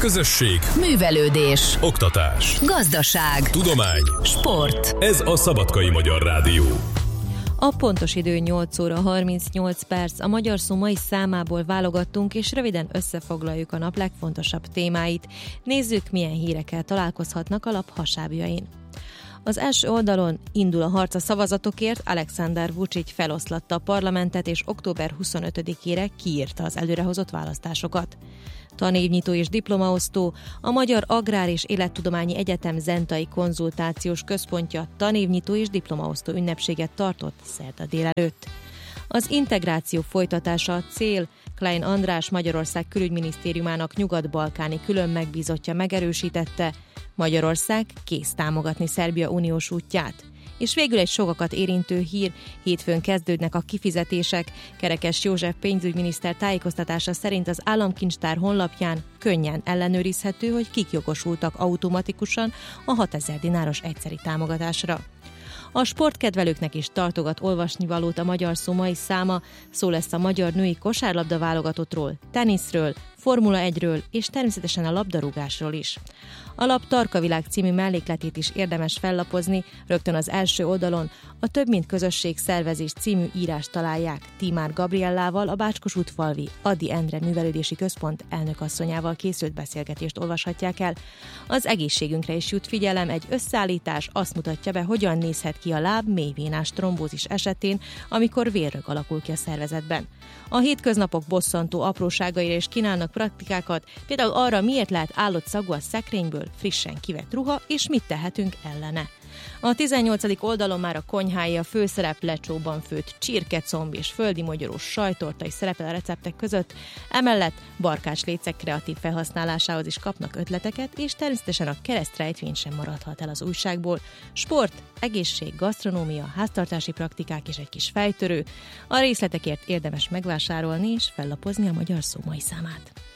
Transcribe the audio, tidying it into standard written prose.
Közösség, művelődés, oktatás, gazdaság, tudomány, sport. Ez a Szabadkai Magyar Rádió. A pontos idő 8 óra 38 perc, a Magyar Szó mai számából válogattunk, és röviden összefoglaljuk a nap legfontosabb témáit. Nézzük, milyen hírekkel találkozhatnak a lap hasábjain. Az első oldalon indul a harc a szavazatokért, Alexander Vučić feloszlatta a parlamentet, és október 25-ére kiírta az előrehozott választásokat. Tanévnyitó és diplomaosztó, a Magyar Agrár és Élettudományi Egyetem Zentai Konzultációs Központja tanévnyitó és diplomaosztó ünnepséget tartott szerda délelőtt. Az integráció folytatása a cél, Klein András Magyarország külügyminisztériumának nyugat-balkáni külön megbízottja megerősítette, Magyarország kész támogatni Szerbia uniós útját. És végül egy sokakat érintő hír, hétfőn kezdődnek a kifizetések. Kerekes József pénzügyminiszter tájékoztatása szerint az államkincstár honlapján könnyen ellenőrizhető, hogy kik jogosultak automatikusan a 6000 dináros egyszeri támogatásra. A sportkedvelőknek is tartogat olvasnivalót a Magyar Szó mai száma, szó lesz a magyar női kosárlabda válogatottról, teniszről, Formula 1-ről és természetesen a labdarúgásról is. A lap Tarka-világ című mellékletét is érdemes fellapozni, rögtön az első oldalon a Több mint közösség szervezés című írást találják. Tímár Gabriellával, a Bácskos-útfalvi Ady Endre Művelődési Központ elnökasszonyával készült beszélgetést olvashatják el. Az egészségünkre is jut figyelem, egy összeállítás azt mutatja be, hogyan nézhet ki a láb mélyvénás trombózis esetén, amikor vérrög alakul ki a szervezetben. A hétköznapok bosszantó apróságaira is kínálnak praktikákat, például arra, miért lehet állott szagú a szekrényből frissen kivett ruha, és mit tehetünk ellene. A 18. oldalon már a konyhái, a főszerep lecsóban főtt csirkecomb és földi mogyorós sajtorta is szerepel a receptek között, emellett barkácslécek kreatív felhasználásához is kapnak ötleteket, és természetesen a keresztrejtvény sem maradhat el az újságból. Sport, egészség, gasztronómia, háztartási praktikák és egy kis fejtörő. A részletekért érdemes megvásárolni és fellapozni a Magyar Szó mai számát.